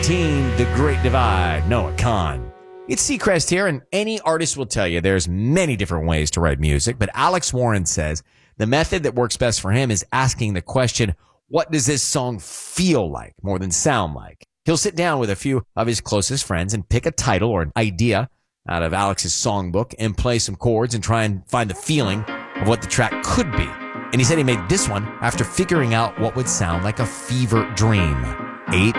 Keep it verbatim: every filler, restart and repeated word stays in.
nineteen, The Great Divide, Noah Kahan. It's Seacrest here, and any artist will tell you there's many different ways to write music, but Alex Warren says the method that works best for him is asking the question, what does this song feel like more than sound like? He'll sit down with a few of his closest friends and pick a title or an idea out of Alex's songbook and play some chords and try and find the feeling of what the track could be. And he said he made this one after figuring out what would sound like a fever dream. Eight